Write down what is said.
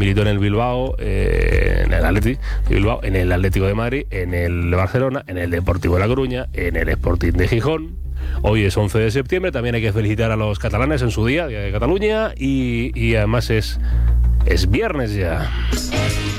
militó en el Bilbao, en el Atleti de Bilbao, en el Atlético de Madrid, en el Barcelona, en el Deportivo de La Coruña, en el Sporting de Gijón. Hoy es 11 de septiembre, también hay que felicitar a los catalanes en su día de Cataluña, y además es viernes ya.